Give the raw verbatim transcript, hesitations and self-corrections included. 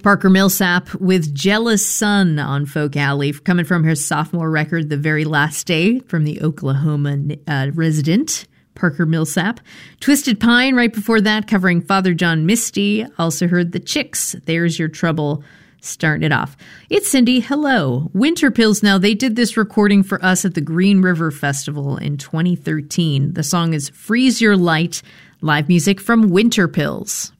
Parker Millsap with Jealous Sun on Folk Alley, coming from her sophomore record, The Very Last Day, from the Oklahoma uh, resident, Parker Millsap. Twisted Pine right before that, covering Father John Misty. Also heard The Chicks, There's Your Trouble, starting it off. It's Cindy. Hello. Winter Pills now. They did this recording for us at the Green River Festival in twenty thirteen. The song is Freeze Your Light, live music from Winter Pills.